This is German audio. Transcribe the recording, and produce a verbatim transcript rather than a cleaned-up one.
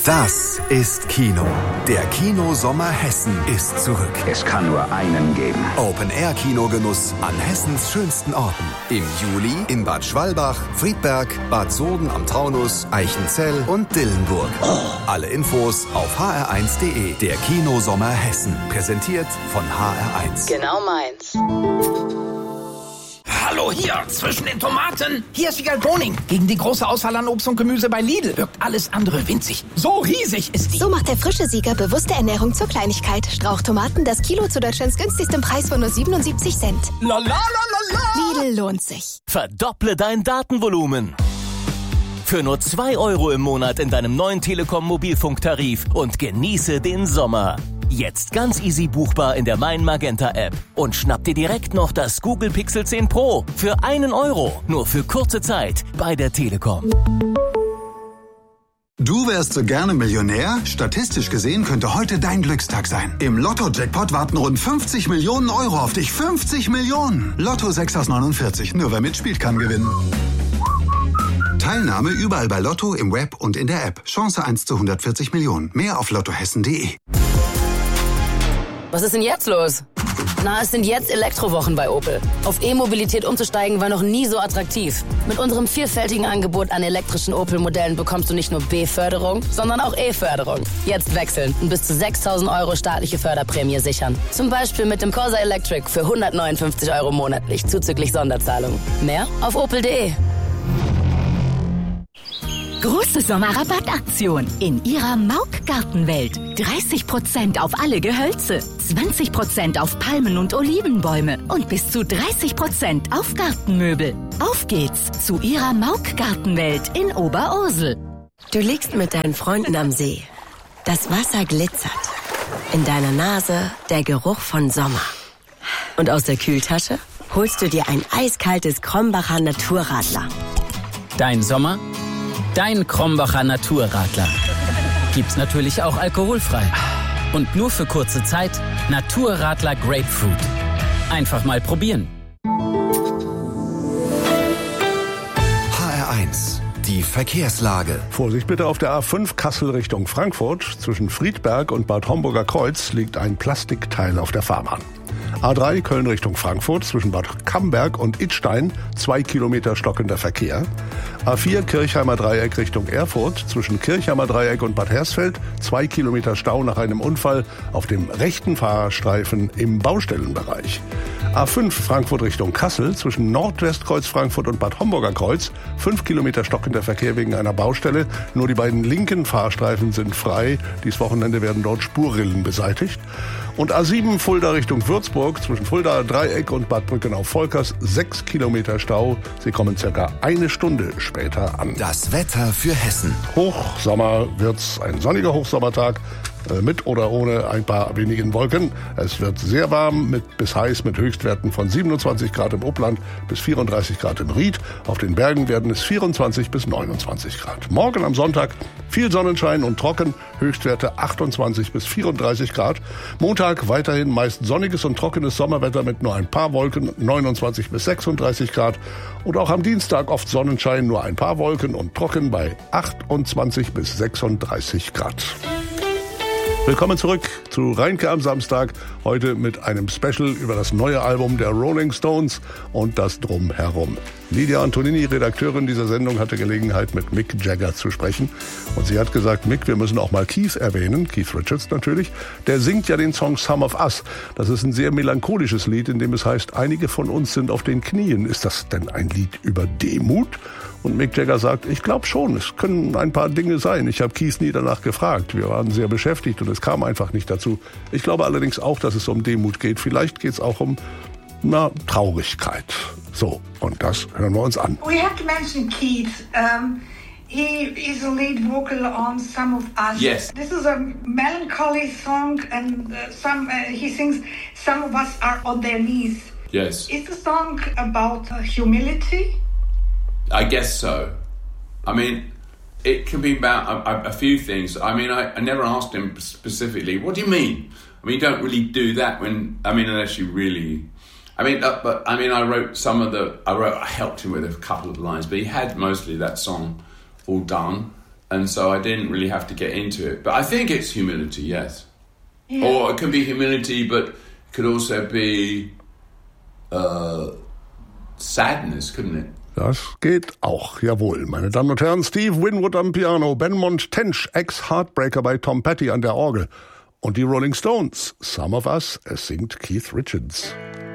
Das ist Kino. Der Kino-Sommer Hessen ist zurück. Es kann nur einen geben. Open-Air-Kinogenuss an Hessens schönsten Orten. Im Juli in Bad Schwalbach, Friedberg, Bad Soden am Taunus, Eichenzell und Dillenburg. Oh. Alle Infos auf h r eins punkt d e. Der Kino-Sommer Hessen. Präsentiert von H R eins. Genau meins. Hallo hier, zwischen den Tomaten. Hier ist Wiegald Boning. Gegen die große Auswahl an Obst und Gemüse bei Lidl wirkt alles andere winzig. So riesig ist die. So macht der frische Sieger bewusste Ernährung zur Kleinigkeit. Strauchtomaten, das Kilo zu Deutschlands günstigstem Preis von nur siebenundsiebzig Cent. La la la la la. Lidl lohnt sich. Verdopple dein Datenvolumen. Für nur zwei Euro im Monat in deinem neuen Telekom-Mobilfunktarif und genieße den Sommer. Jetzt ganz easy buchbar in der Mein Magenta App. Und schnapp dir direkt noch das Google Pixel zehn Pro für einen Euro. Nur für kurze Zeit bei der Telekom. Du wärst so gerne Millionär? Statistisch gesehen könnte heute dein Glückstag sein. Im Lotto-Jackpot warten rund fünfzig Millionen Euro auf dich. fünfzig Millionen! Lotto sechs aus neunundvierzig. Nur wer mitspielt, kann gewinnen. Teilnahme überall bei Lotto, im Web und in der App. Chance eins zu hundertvierzig Millionen. Mehr auf lottohessen punkt de. Was ist denn jetzt los? Na, es sind jetzt Elektrowochen bei Opel. Auf E-Mobilität umzusteigen war noch nie so attraktiv. Mit unserem vielfältigen Angebot an elektrischen Opel-Modellen bekommst du nicht nur B-Förderung, sondern auch E-Förderung. Jetzt wechseln und bis zu sechstausend Euro staatliche Förderprämie sichern. Zum Beispiel mit dem Corsa Electric für hundertneunundfünfzig Euro monatlich, zuzüglich Sonderzahlung. Mehr auf opel punkt de. Große Sommerrabattaktion in Ihrer Mauk-Gartenwelt. dreißig Prozent auf alle Gehölze, zwanzig Prozent auf Palmen- und Olivenbäume und bis zu dreißig Prozent auf Gartenmöbel. Auf geht's zu Ihrer Mauk-Gartenwelt in Oberursel. Du liegst mit deinen Freunden am See. Das Wasser glitzert. In deiner Nase der Geruch von Sommer. Und aus der Kühltasche holst du dir ein eiskaltes Krombacher Naturradler. Dein Sommer? Dein Krombacher Naturradler. Gibt's natürlich auch alkoholfrei. Und nur für kurze Zeit Naturradler Grapefruit. Einfach mal probieren. H R eins. Die Verkehrslage. Vorsicht bitte auf der A fünf Kassel Richtung Frankfurt. Zwischen Friedberg und Bad Homburger Kreuz liegt ein Plastikteil auf der Fahrbahn. A drei Köln Richtung Frankfurt zwischen Bad Camberg und Idstein, zwei Kilometer stockender Verkehr. A vier Kirchheimer Dreieck Richtung Erfurt zwischen Kirchheimer Dreieck und Bad Hersfeld, zwei Kilometer Stau nach einem Unfall auf dem rechten Fahrstreifen im Baustellenbereich. A fünf Frankfurt Richtung Kassel zwischen Nordwestkreuz Frankfurt und Bad Homburger Kreuz, fünf Kilometer stockender Verkehr wegen einer Baustelle. Nur die beiden linken Fahrstreifen sind frei. Dies Wochenende werden dort Spurrillen beseitigt. Und A sieben Fulda Richtung Würzburg zwischen Fulda Dreieck und Bad Brückenau-Volkers, sechs Kilometer Stau. Sie kommen circa eine Stunde später an. Das Wetter für Hessen. Hochsommer wird's, ein sonniger Hochsommertag. Mit oder ohne ein paar wenigen Wolken. Es wird sehr warm mit bis heiß mit Höchstwerten von siebenundzwanzig Grad im Upland bis vierunddreißig Grad im Ried. Auf den Bergen werden es vierundzwanzig bis neunundzwanzig Grad. Morgen am Sonntag viel Sonnenschein und trocken, Höchstwerte achtundzwanzig bis vierunddreißig Grad. Montag weiterhin meist sonniges und trockenes Sommerwetter mit nur ein paar Wolken, neunundzwanzig bis sechsunddreißig Grad. Und auch am Dienstag oft Sonnenschein, nur ein paar Wolken und trocken bei achtundzwanzig bis sechsunddreißig Grad. Willkommen zurück zu Reinke am Samstag, heute mit einem Special über das neue Album der Rolling Stones und das Drumherum. Lydia Antonini, Redakteurin dieser Sendung, hatte Gelegenheit, mit Mick Jagger zu sprechen. Und sie hat gesagt, Mick, wir müssen auch mal Keith erwähnen, Keith Richards natürlich. Der singt ja den Song Some of Us. Das ist ein sehr melancholisches Lied, in dem es heißt, einige von uns sind auf den Knien. Ist das denn ein Lied über Demut? Und Mick Jagger sagt, ich glaube schon, es können ein paar Dinge sein. Ich habe Keith nie danach gefragt. Wir waren sehr beschäftigt und es kam einfach nicht dazu. Ich glaube allerdings auch, dass es um Demut geht. Vielleicht geht es auch um, na, Traurigkeit. So, und das hören wir uns an. We have to mention Keith. Um, he is a lead vocal on Some of Us. Yes. This is a melancholy song and uh, some uh, he sings Some of Us are on their knees. Yes. Is the song about uh, humility? I guess so. I mean, it can be about a, a few things. I mean, I, I never asked him specifically, what do you mean? I mean, you don't really do that when, I mean, unless you really, I mean, uh, but I mean, I wrote some of the, I wrote, I helped him with a couple of lines, but he had mostly that song all done. And so I didn't really have to get into it. But I think it's humility, yes. Yeah. Or it can be humility, but it could also be uh, sadness, couldn't it? Das geht auch, jawohl. Meine Damen und Herren, Steve Winwood am Piano, Benmont Tench, Ex-Heartbreaker bei Tom Petty an der Orgel und die Rolling Stones. Some of Us, es singt Keith Richards.